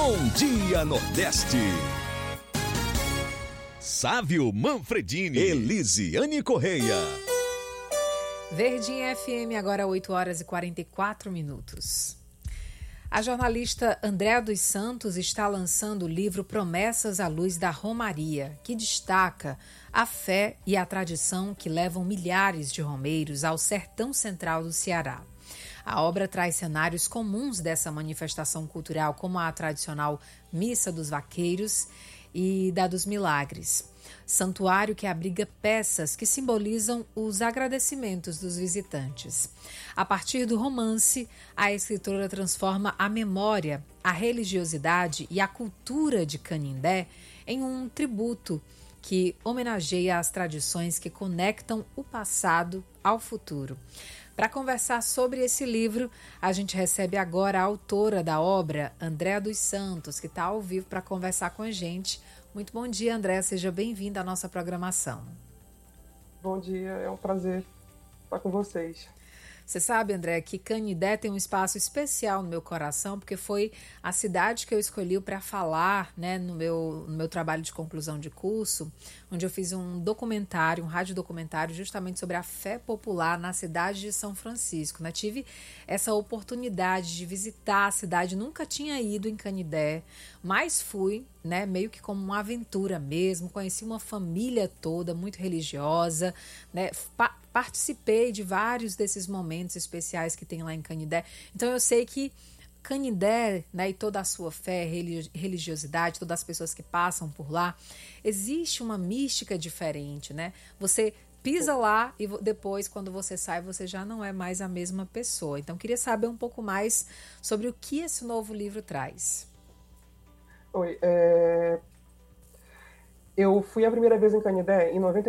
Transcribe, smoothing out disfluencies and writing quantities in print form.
Bom Dia Nordeste. Sávio Manfredini, Elisiane Correia. Verdinha FM, agora 8h44. A jornalista Andréa dos Santos está lançando o livro Promessas à Luz da Romaria, que destaca a fé e a tradição que levam milhares de romeiros ao sertão central do Ceará. A obra traz cenários comuns dessa manifestação cultural, como a tradicional Missa dos Vaqueiros e da dos Milagres, santuário que abriga peças que simbolizam os agradecimentos dos visitantes. A partir do romance, a escritora transforma a memória, a religiosidade e a cultura de Canindé em um tributo que homenageia as tradições que conectam o passado ao futuro. Para conversar sobre esse livro, a gente recebe agora a autora da obra, Andréa dos Santos, que está ao vivo para conversar com a gente. Muito bom dia, Andréa. Seja bem-vinda à nossa programação. Bom dia, é um prazer estar com vocês. Você sabe, André, que Canindé tem um espaço especial no meu coração, porque foi a cidade que eu escolhi para falar, né, no meu trabalho de conclusão de curso, onde eu fiz um documentário, um radiodocumentário, justamente sobre a fé popular na cidade de São Francisco, né? Tive essa oportunidade de visitar a cidade, nunca tinha ido em Canindé, mas fui, né, meio que como uma aventura mesmo, conheci uma família toda muito religiosa, né, participei de vários desses momentos especiais que tem lá em Canindé. Então eu sei que Canindé, né, e toda a sua fé, religiosidade, todas as pessoas que passam por lá, existe uma mística diferente, né? Você pisa lá e depois, quando você sai, você já não é mais a mesma pessoa. Então queria saber um pouco mais sobre o que esse novo livro traz. Oi, eu fui a primeira vez em Canindé em 90